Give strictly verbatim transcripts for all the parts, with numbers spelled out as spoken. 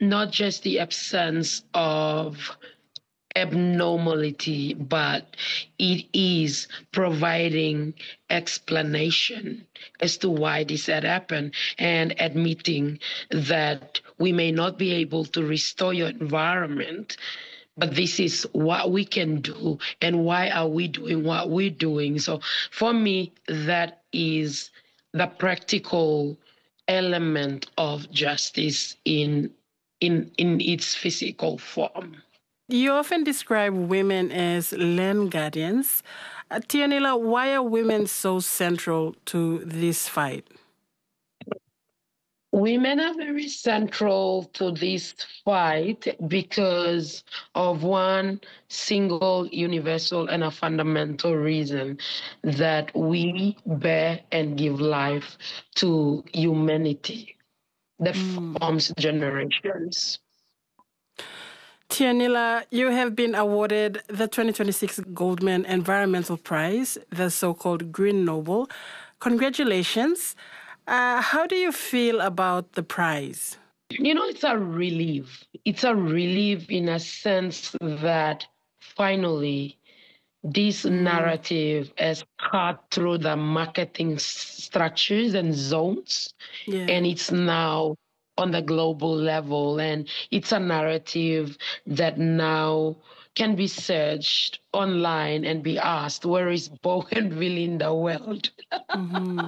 not just the absence of abnormality, but it is providing explanation as to why this had happened and admitting that we may not be able to restore your environment, but this is what we can do and why are we doing what we're doing. So for me, that is the practical element of justice in in in its physical form. You often describe women as land guardians. Uh, Tianila, why are women so central to this fight? Women are very central to this fight because of one single, universal, and a fundamental reason that we bear and give life to humanity that mm. forms generations. Tianila, you have been awarded the twenty twenty-six Goldman Environmental Prize, the so-called Green Nobel. Congratulations. Uh, how do you feel about the prize? You know, it's a relief. It's a relief in a sense that finally this narrative has cut through the marketing structures and zones, yeah. and it's now on the global level. And it's a narrative that now can be searched online and be asked, where is Bougainville in the world? Mm-hmm.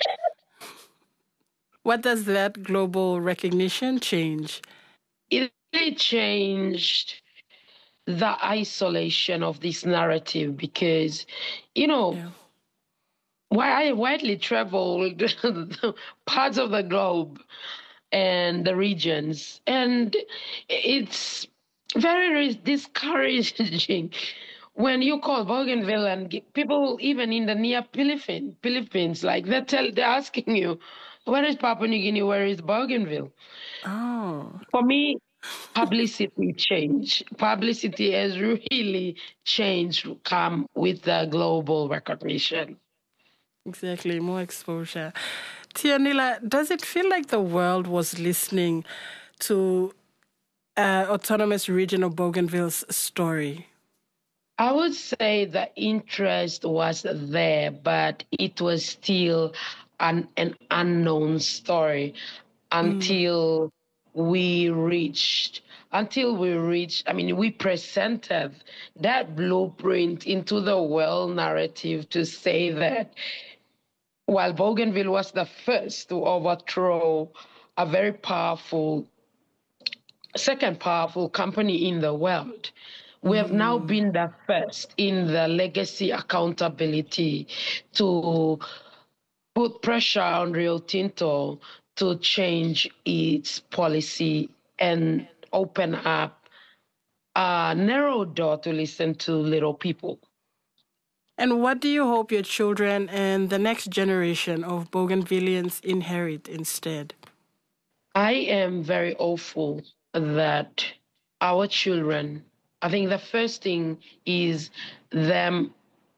What does that global recognition change? It really changed the isolation of this narrative because, you know, yeah. while I widely traveled parts of the globe and the regions, and it's very discouraging when you call Bougainville and people even in the near Philippines, Philippines like they tell, they're asking you, where is Papua New Guinea? Where is Bougainville? Oh. For me, publicity changed. Publicity has really changed, come with the global recognition. Exactly, more exposure. Tianila, does it feel like the world was listening to uh, Autonomous Region of Bougainville's story? I would say the interest was there, but it was still an, an unknown story until mm. we reached, until we reached, I mean, we presented that blueprint into the world narrative to say that while Bougainville was the first to overthrow a very powerful, second powerful company in the world, we have mm. now been the first in the legacy accountability to put pressure on Rio Tinto to change its policy and open up a narrow door to listen to little people. And what do you hope your children and the next generation of Bougainvilleans inherit instead? I am very hopeful that our children, I think the first thing is them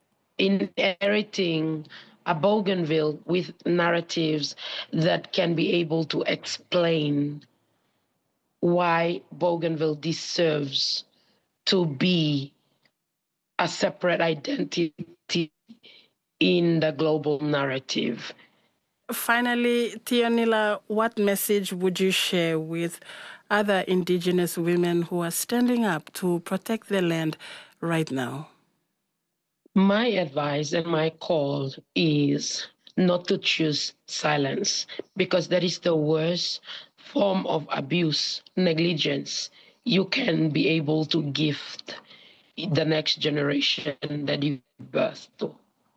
inheriting a Bougainville with narratives that can be able to explain why Bougainville deserves to be a separate identity in the global narrative. Finally, Tianila, what message would you share with other indigenous women who are standing up to protect their land right now? My advice and my call is not to choose silence, because that is the worst form of abuse, negligence you can be able to gift the next generation that you birth to.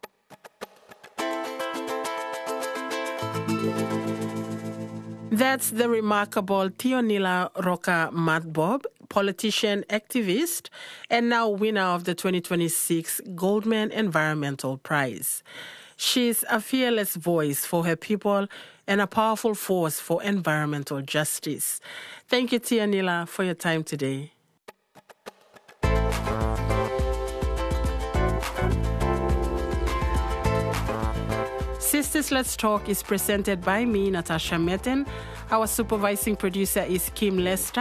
That's the remarkable Tianila Roca Matbob, politician, activist, and now winner of the twenty twenty-six Goldman Environmental Prize. She's a fearless voice for her people and a powerful force for environmental justice. Thank you, Tianila, for your time today. Sisters Let's Talk is presented by me, Natasha Metten. Our supervising producer is Kim Lester.